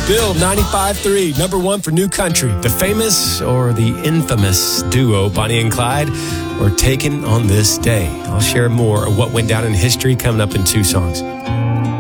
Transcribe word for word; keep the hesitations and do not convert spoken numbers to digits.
Bill, ninety-five three, number one for New Country. The famous or the infamous duo Bonnie and Clyde were taken on this day. I'll share more of what went down in history coming up in two songs.